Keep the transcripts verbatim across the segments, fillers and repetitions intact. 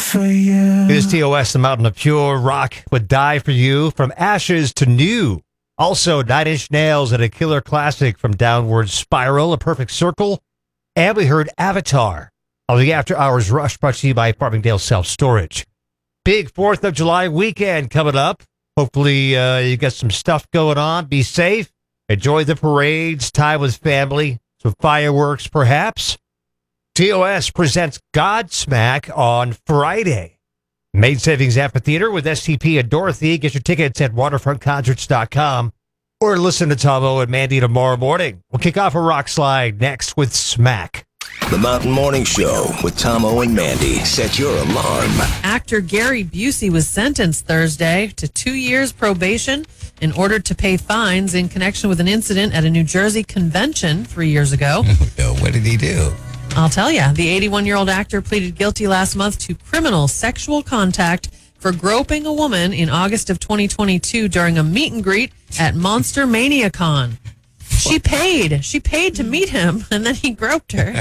for you. It is T O S, the mountain of pure rock, would die for you. From ashes to new. Also, Nine Inch Nails and a killer classic from Downward Spiral, A Perfect Circle. And we heard Avatar on the After Hours Rush, brought to you by Farmingdale Self Storage. Big fourth of July weekend coming up. Hopefully, uh, you got some stuff going on. Be safe. Enjoy the parades, time with family, some fireworks perhaps. T O S presents Godsmack on Friday. Main Savings Amphitheater with S T P and Dorothy. Get your tickets at waterfront concerts dot com or listen to Tomo and Mandy tomorrow morning. We'll kick off a rock slide next with Smack. The Mountain Morning Show with Tomo and Mandy. Set your alarm. Actor Gary Busey was sentenced Thursday to two years probation in order to pay fines in connection with an incident at a New Jersey convention three years ago. No, what did he do? I'll tell you. The eighty-one-year-old actor pleaded guilty last month to criminal sexual contact for groping a woman in August of twenty twenty-two during a meet and greet at Monster Mania Con. She paid. She paid to meet him, and then he groped her.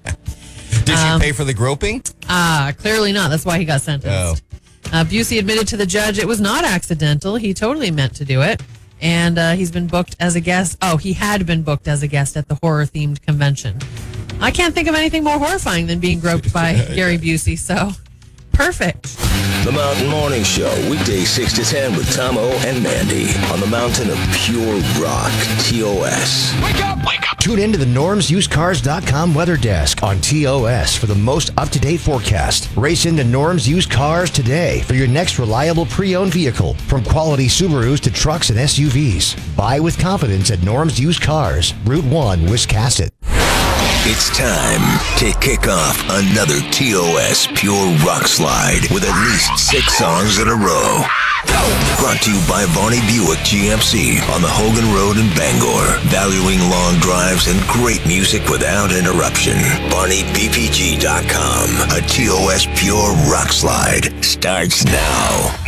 Did Um, she pay for the groping? Ah, clearly not. That's why he got sentenced. Oh. Uh, Busey admitted to the judge it was not accidental. He totally meant to do it. And uh, he's been booked as a guest. Oh, he had been booked as a guest at the horror-themed convention. I can't think of anything more horrifying than being groped by Gary Busey, so perfect. The Mountain Morning Show, weekdays six to ten with Tomo and Mandy on the mountain of pure rock, T O S. Wake up! Wake up! Tune in to the norms used cars dot com weather desk on T O S for the most up-to-date forecast. Race into Norms Used Cars today for your next reliable pre-owned vehicle. From quality Subarus to trucks and S U Vs. Buy with confidence at Norms Used Cars, Route one, Wiscasset. It's time to kick off another T O S Pure Rock Slide with at least six songs in a row. Brought to you by Varney Buick G M C on the Hogan Road in Bangor. Valuing long drives and great music without interruption. Varney B P G dot com. A T O S Pure Rock Slide starts now.